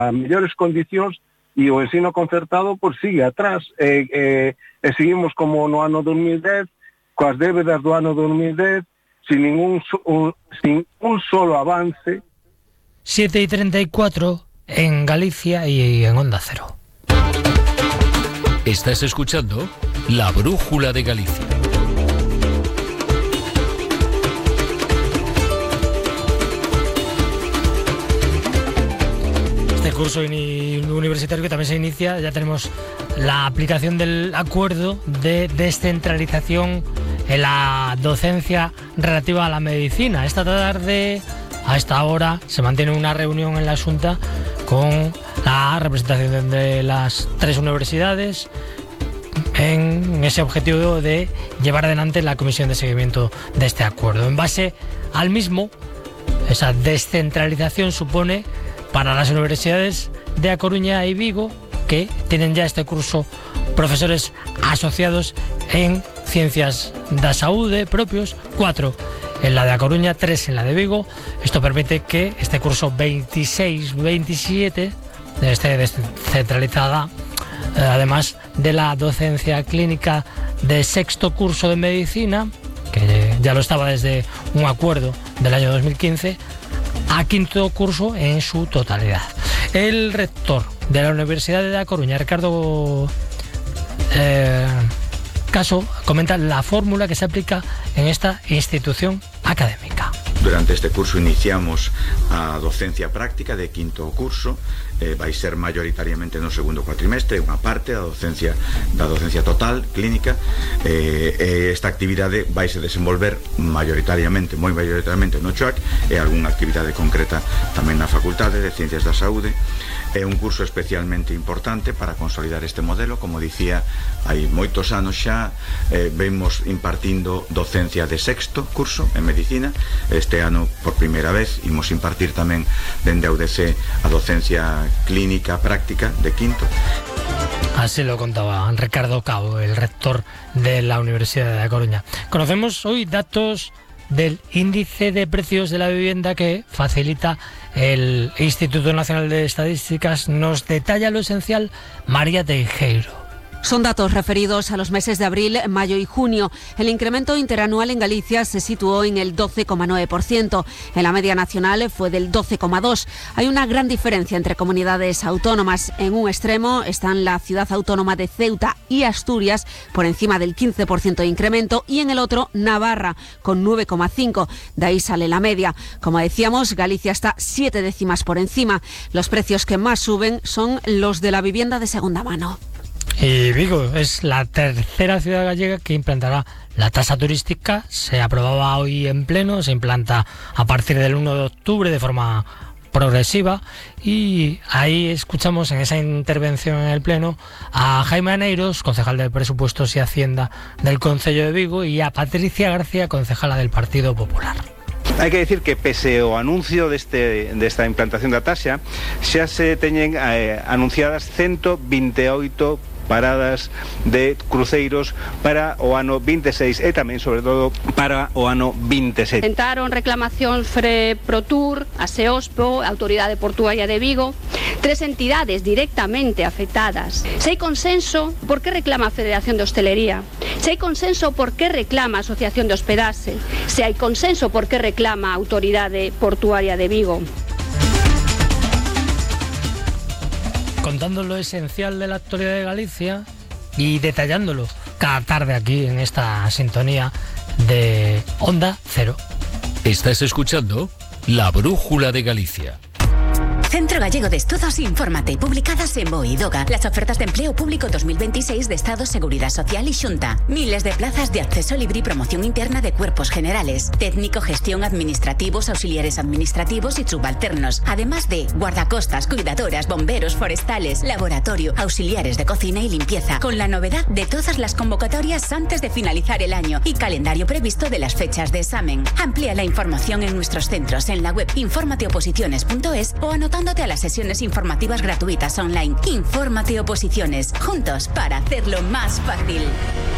mellores condicións e o ensino concertado pois sigue atrás e seguimos como no ano 2010 coas débedas do ano 2010 sin un solo avance. 7:34 en Galicia y en Onda Cero. Estás escuchando La Brújula de Galicia. Este curso universitario que también se inicia, ya tenemos la aplicación del acuerdo de descentralización en la docencia relativa a la medicina. Esta tarde, a esta hora, se mantiene una reunión en la Xunta con la representación de las 3 universidades en ese objetivo de llevar adelante la comisión de seguimiento de este acuerdo. En base al mismo, esa descentralización supone para las universidades de A Coruña y Vigo, que tienen ya este curso profesores asociados en ciencias da saúde propios, 4 en la de A Coruña, 3 en la de Vigo. Esto permite que este curso 26-27 esté descentralizada, además de la docencia clínica de 6º curso de medicina, que ya lo estaba desde un acuerdo del año 2015, a 5º curso en su totalidad. El rector de la Universidad de A Coruña, Ricardo Caso, comenta la fórmula que se aplica en esta institución académica. Durante este curso iniciamos a docencia práctica de 5º curso, vai ser mayoritariamente no 2º cuatrimestre, unha parte da docencia total, clínica, esta actividade vai se desenvolver moi mayoritariamente no CHOAC e algunha actividade concreta tamén na Facultade de Ciencias da Saúde. É un curso especialmente importante para consolidar este modelo. Como dicía, hai moitos anos xa vemos impartindo docencia de 6º curso en medicina. Este ano, por primeira vez, imos impartir tamén dende a UDC a docencia clínica práctica de 5º. Así lo contaba Ricardo Cabo, el rector de la Universidad de A Coruña. Conocemos hoy datos del índice de precios de la vivienda que facilita el Instituto Nacional de Estadísticas. Nos detalla lo esencial María Teijeiro. Son datos referidos a los meses de abril, mayo y junio. El incremento interanual en Galicia se situó en el 12,9%. En la media nacional fue del 12,2%. Hay una gran diferencia entre comunidades autónomas. En un extremo están la ciudad autónoma de Ceuta y Asturias, por encima del 15% de incremento, y en el otro Navarra, con 9,5%. De ahí sale la media. Como decíamos, Galicia está 7 décimas por encima. Los precios que más suben son los de la vivienda de segunda mano. Y Vigo es la tercera ciudad gallega que implantará la tasa turística. Se aprobaba hoy en pleno, se implanta a partir del 1 de octubre de forma progresiva, y ahí escuchamos en esa intervención en el pleno a Jaime Aneiros, concejal de Presupuestos y Hacienda del Concello de Vigo, y a Patricia García, concejala del Partido Popular. Hai que decir que pese ao anuncio desta implantación da taxa, xa se teñen anunciadas 128 paradas de cruceiros para o ano 26 e tamén, sobre todo, para o ano 27. Presentaron reclamacións Fre Protur, a Seospo, a Autoridade Portuaria de Vigo, 3 entidades directamente afectadas. Se hai consenso, por que reclama a Federación de Hostelería? Se hai consenso, por que reclama a Asociación de Hospedaxe? Se hai consenso, por que reclama a Autoridade Portuaria de Vigo? Contando lo esencial de la actualidad de Galicia y detallándolo cada tarde aquí en esta sintonía de Onda Cero. Estás escuchando La Brújula de Galicia. Centro Gallego de Estudos, infórmate. Publicadas en BOE y DOGA. Las ofertas de empleo público 2026 de Estado, Seguridad Social y Xunta. Miles de plazas de acceso libre y promoción interna de cuerpos generales. Técnico, gestión, administrativos, auxiliares administrativos y subalternos. Además de guardacostas, cuidadoras, bomberos, forestales, laboratorio, auxiliares de cocina y limpieza. Con la novedad de todas las convocatorias antes de finalizar el año y calendario previsto de las fechas de examen. Amplía la información en nuestros centros en la web informateoposiciones.es o anotándote a las sesiones informativas gratuitas online. Infórmate Oposiciones, juntos para hacerlo más fácil.